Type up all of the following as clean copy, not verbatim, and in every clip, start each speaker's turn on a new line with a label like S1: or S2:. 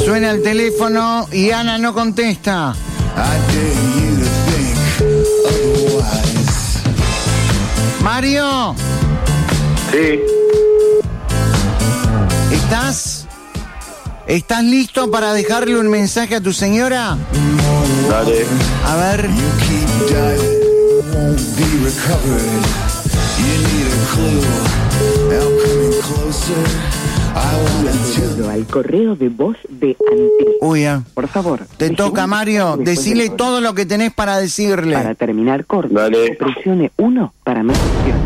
S1: Suena el teléfono y Ana no contesta. Mario.
S2: Sí.
S1: ¿Estás listo para dejarle un mensaje a tu señora?
S2: Dale.
S1: A ver.
S3: Al correo de voz de Antel.
S1: Uy,
S3: Por favor.
S1: te toca, Mario. Decile todo lo que tenés para decirle.
S3: Para terminar corto,
S2: Dale.
S3: presione 1 para más opciones.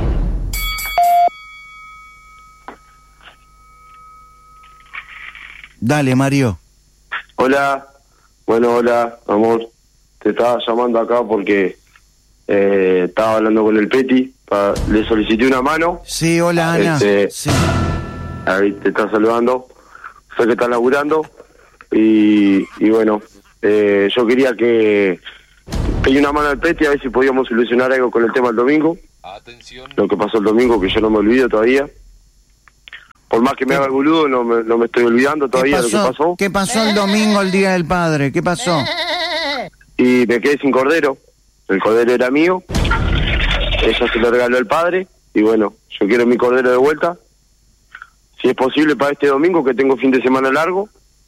S1: Dale, Mario.
S2: Hola. Bueno, hola, amor. Te estaba llamando acá porque estaba hablando con el Peti. Le solicité una mano.
S1: Sí, hola, Ana. Sí.
S2: Ahí te está saludando. Sé que estás laburando. Y bueno, yo quería que pedí una mano al Peti a ver si podíamos solucionar algo con el tema del domingo.
S4: Atención.
S2: Lo que pasó el domingo, que yo no me olvido todavía. Por más que me haga el boludo, no me estoy olvidando todavía de lo que pasó.
S1: ¿Qué pasó el domingo, el Día del Padre? ¿Qué pasó?
S2: Y me quedé sin cordero. El cordero era mío. Ella se lo regaló el padre. Y bueno, yo quiero mi cordero de vuelta. Si es posible para este domingo, que tengo fin de semana largo.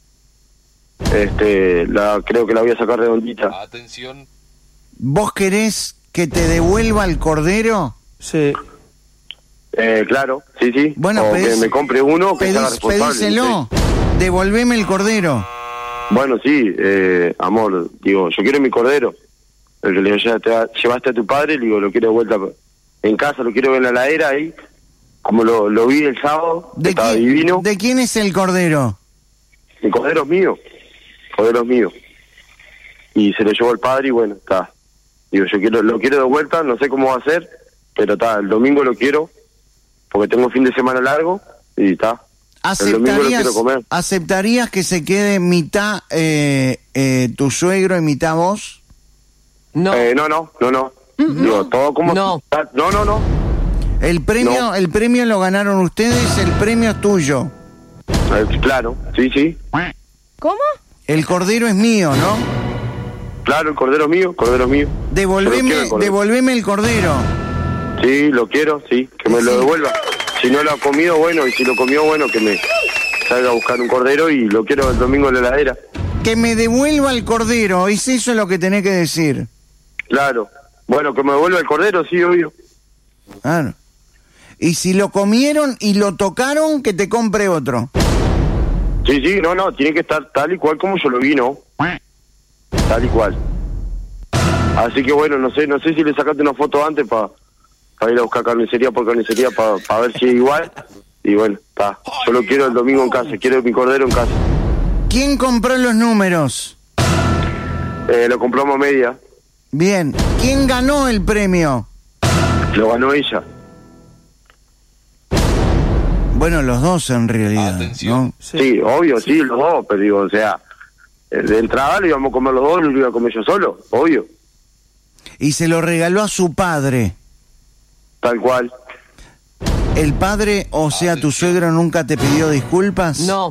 S2: Creo que la voy a sacar redondita.
S4: Atención.
S1: ¿Vos querés que te devuelva el cordero?
S5: Sí.
S2: Claro, sí.
S1: Bueno,
S2: o que me compre uno que sea responsable.
S1: Pedíselo.
S2: No sé.
S1: Devolveme el cordero.
S2: Bueno, sí, amor, digo, yo quiero mi cordero. El que le llevaste a tu padre, digo, lo quiero de vuelta en casa, lo quiero ver en la heladera ahí, como lo vi el sábado, estaba divino.
S1: ¿De quién es el cordero?
S2: El cordero es mío, Y se lo llevó el padre y bueno, está. Digo, lo quiero de vuelta, no sé cómo va a ser, pero está, el domingo lo quiero, porque tengo fin de semana largo, y está. El domingo lo quiero comer.
S1: ¿Aceptarías que se quede mitad tu suegro y mitad vos?
S5: No.
S2: No. Digo, todo como...
S5: No.
S2: No.
S1: El premio lo ganaron ustedes, el premio es tuyo.
S2: Claro, sí.
S6: ¿Cómo?
S1: El cordero es mío, ¿no?
S2: Claro, el cordero es mío.
S1: Devolveme el cordero.
S2: Sí, lo quiero, sí, que me lo devuelva. Si no lo ha comido, bueno, y si lo comió, bueno, que me salga a buscar un cordero y lo quiero el domingo en la heladera.
S1: Que me devuelva el cordero, ¿es eso lo que tenés que decir?
S2: Claro. Bueno, que me devuelva el cordero, sí, obvio.
S1: Claro. Y si lo comieron y lo tocaron, que te compre otro.
S2: Sí, no, tiene que estar tal y cual como yo lo vi, ¿no? Tal y cual. Así que bueno, no sé si le sacaste una foto antes para ir a buscar carnicería por carnicería para ver si es igual. Y bueno, está. Yo lo quiero el domingo en casa, quiero mi cordero en casa.
S1: ¿Quién compró los números?
S2: Lo compramos a media.
S1: Bien. ¿Quién ganó el premio?
S2: Lo ganó ella.
S1: Bueno, los dos en realidad,
S4: Atención.
S1: ¿no?
S2: Sí, obvio, sí, los dos, pero digo, o sea, de entrada lo íbamos a comer los dos, lo iba a comer yo solo, obvio.
S1: Y se lo regaló a su padre.
S2: Tal cual.
S1: ¿El padre, o sea, tu suegro, nunca te pidió disculpas?
S5: No.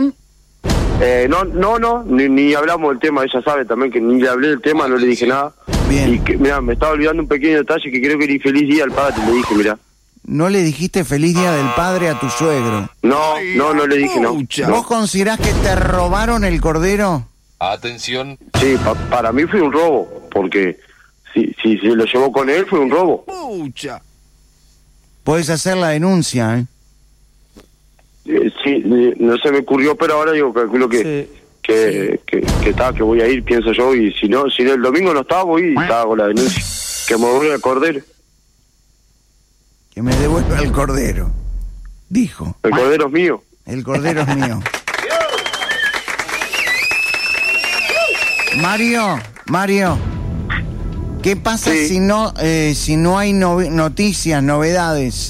S2: No, ni hablamos del tema, ella sabe también que ni le hablé del tema, no le dije nada.
S1: Bien.
S2: Y que, mira, me estaba olvidando un pequeño detalle que creo que ni feliz día al padre, le dije, mira.
S1: ¿No le dijiste feliz día del padre a tu suegro?
S2: No le dije, no.
S1: ¿Vos considerás que te robaron el cordero?
S4: Atención.
S2: Sí, para mí fue un robo, porque si se lo llevó con él fue un robo.
S1: Podés hacer la denuncia, ¿eh?
S2: Sí, no se me ocurrió, pero ahora digo, calculo que voy a ir, pienso yo, y si el domingo no estaba, voy y estaba con la denuncia. Que me devuelva el cordero.
S1: Que me devuelva el cordero, dijo.
S2: El cordero es mío.
S1: El cordero es mío. Mario, ¿qué pasa si no hay noticias, novedades?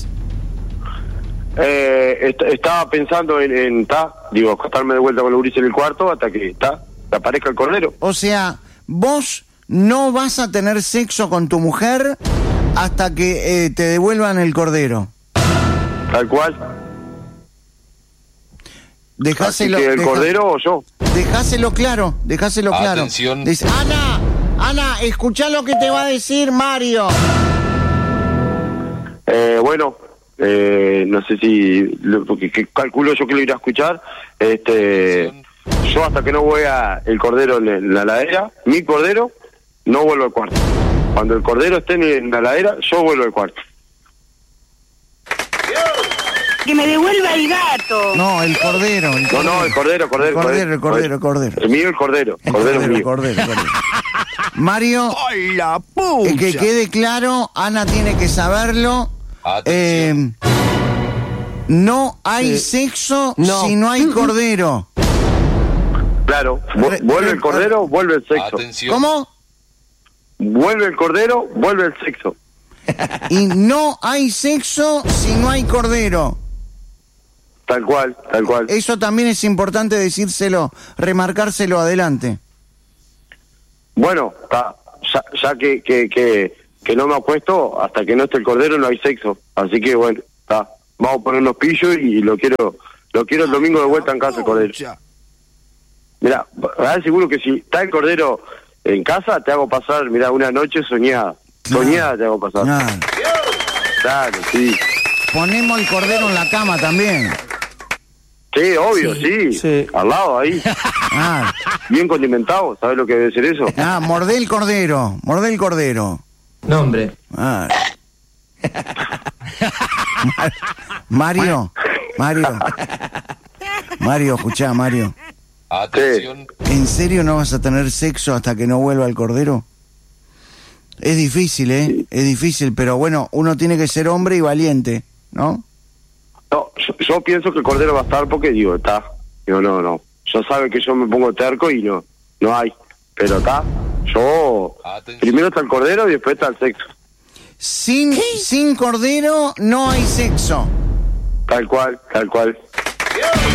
S2: Estaba pensando en acostarme de vuelta con la gurisa en el cuarto hasta que aparezca el cordero.
S1: O sea, vos no vas a tener sexo con tu mujer hasta que te devuelvan el cordero.
S2: Tal cual.
S1: Dejáselo,
S2: Así que el cordero o yo.
S1: Dejáselo claro.
S4: Atención.
S1: Dice, Ana, escuchá lo que te va a decir Mario.
S2: Bueno, no sé si, porque calculo yo que lo iré a escuchar. Yo hasta que no vea el cordero en la heladera, mi cordero, no vuelvo al cuarto. Cuando el cordero esté en la heladera, yo vuelvo al cuarto.
S5: Que me devuelva el gato.
S1: No, el cordero.
S2: No, el cordero. El mío, el cordero.
S1: Cordero. Mario,
S6: ¡Ay, la pucha!
S1: que quede claro, Ana tiene que saberlo.
S4: Atención.
S1: No hay sexo si no hay cordero.
S2: Claro, vuelve el cordero, vuelve el sexo.
S4: Atención.
S1: ¿Cómo?
S2: Vuelve el cordero, vuelve el sexo.
S1: Y no hay sexo si no hay cordero.
S2: Tal cual.
S1: Eso también es importante decírselo, remarcárselo adelante.
S2: Bueno, ya que no me acuesto, hasta que no esté el cordero no hay sexo. Así que bueno, vamos a poner unos pillos y lo quiero el domingo de vuelta en casa el cordero. Mirá, seguro que si está el cordero en casa, te hago pasar, mirá, una noche soñada.
S1: Claro.
S2: Soñada te hago pasar.
S1: Claro.
S2: Claro, sí.
S1: Ponemos el cordero en la cama también.
S2: Sí, obvio, sí. Al lado, ahí.
S1: Ah,
S2: Bien condimentado, ¿sabes lo que debe ser eso?
S1: mordé el cordero.
S7: No, hombre.
S1: Ah. Mario, escuchá, Mario.
S4: Atención.
S1: ¿En serio no vas a tener sexo hasta que no vuelva el cordero? Es difícil,
S2: Sí.
S1: Es difícil, pero bueno, uno tiene que ser hombre y valiente, ¿no?
S2: No, yo pienso que el cordero va a estar porque digo, no. Yo sabe que yo me pongo terco y no hay. Pero
S4: Atención.
S2: primero está el cordero y después está el sexo.
S1: Sin cordero no hay sexo.
S2: Tal cual.